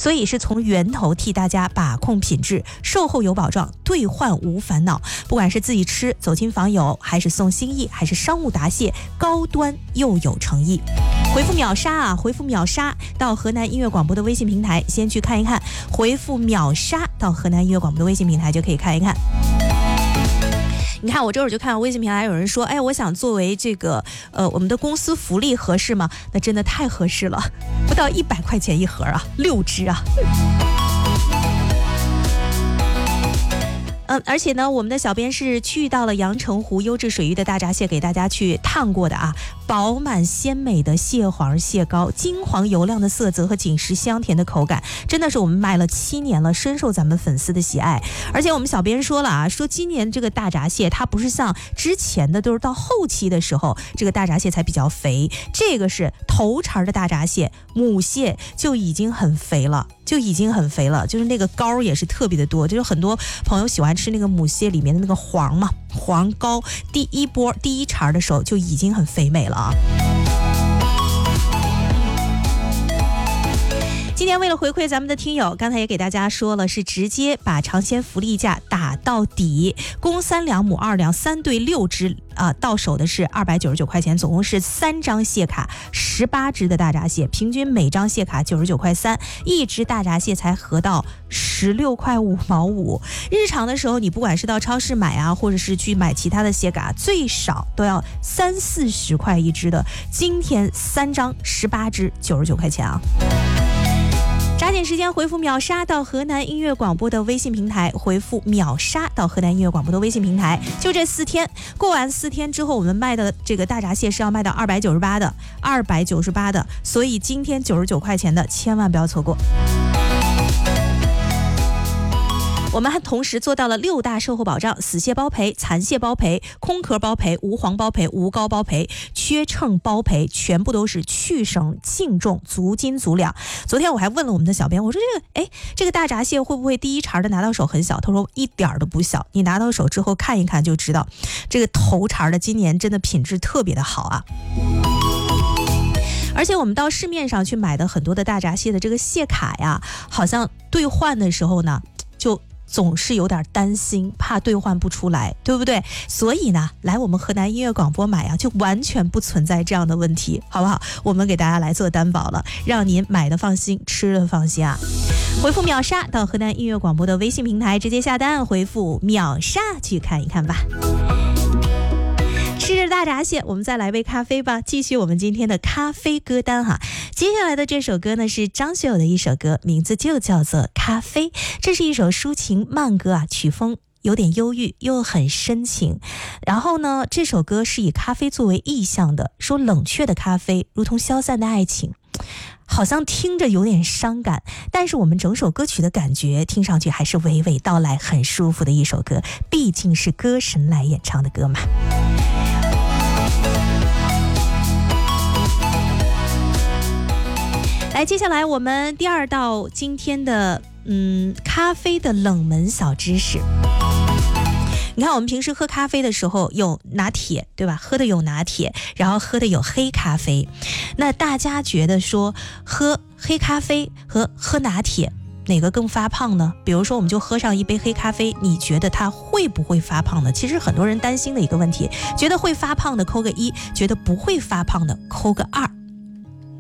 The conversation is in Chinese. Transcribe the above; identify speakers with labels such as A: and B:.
A: 所以是从源头替大家把控品质，售后有保障，兑换无烦恼。不管是自己吃走亲访友，还是送心意，还是商务答谢，高端又有诚意。回复秒杀啊，回复秒杀到河南音乐广播的微信平台，先去看一看。回复秒杀到河南音乐广播的微信平台就可以看一看。你看，我这会儿就看到微信平台有人说，哎，我想作为这个我们的公司福利合适吗？那真的太合适了，不到100块钱一盒啊，6支啊。而且呢，我们的小编是去到了阳澄湖优质水域的大闸蟹，给大家去烫过的啊，饱满鲜美的蟹黄蟹膏，金黄油亮的色泽和紧实香甜的口感，真的是我们卖了7年了，深受咱们粉丝的喜爱。而且我们小编说了啊，说今年这个大闸蟹它不是像之前的都是到后期的时候这个大闸蟹才比较肥，这个是头茬的大闸蟹，母蟹就已经很肥了，就是那个膏也是特别的多，就是很多朋友喜欢吃那个母蟹里面的那个黄嘛，黄膏，第一茬的时候就已经很肥美了啊。今天为了回馈咱们的听友，刚才也给大家说了，是直接把尝鲜福利价打到底，公3两母2两3对6只到手的是299块钱，总共是3张蟹卡，18只的大闸蟹，平均每张蟹卡99块3，一只大闸蟹才合到16块5毛5。日常的时候，你不管是到超市买啊，或者是去买其他的蟹卡，最少都要30-40块一只的，今天3张18只99块钱啊。抓紧时间回复秒杀到河南音乐广播的微信平台，回复秒杀到河南音乐广播的微信平台，就这4天，过完4天之后，我们卖的这个大闸蟹是要卖到298的，所以今天99块钱的千万不要错过。我们还同时做到了6大售后保障：死蟹包赔、残蟹包赔、空壳包赔、无黄包赔、无膏包赔、缺秤包赔，全部都是去绳净重，足斤足两。昨天我还问了我们的小编，我说这个大闸蟹会不会第一茬的拿到手很小？他说一点都不小，你拿到手之后看一看就知道，这个头茬的今年真的品质特别的好啊。而且我们到市面上去买的很多的大闸蟹的这个蟹卡呀，好像兑换的时候呢，就总是有点担心，怕兑换不出来，对不对？所以呢，来我们河南音乐广播买啊，就完全不存在这样的问题，好不好？我们给大家来做担保了，让您买的放心，吃的放心啊！回复秒杀到河南音乐广播的微信平台，直接下单，回复秒杀去看一看吧。吃着大闸蟹，我们再来杯咖啡吧，继续我们今天的咖啡歌单哈。接下来的这首歌呢是张学友的一首歌，名字就叫做《咖啡》。这是一首抒情慢歌啊，曲风有点忧郁又很深情。然后呢，这首歌是以咖啡作为意象的，说冷却的咖啡如同消散的爱情，好像听着有点伤感，但是我们整首歌曲的感觉听上去还是娓娓道来，很舒服的一首歌，毕竟是歌神来演唱的歌嘛。来，接下来我们第2道今天的咖啡的冷门小知识。你看我们平时喝咖啡的时候有拿铁，对吧？喝的有拿铁，然后喝的有黑咖啡。那大家觉得说喝黑咖啡和喝拿铁哪个更发胖呢？比如说我们就喝上一杯黑咖啡，你觉得它会不会发胖呢？其实很多人担心的一个问题，觉得会发胖的扣个1，觉得不会发胖的扣个2。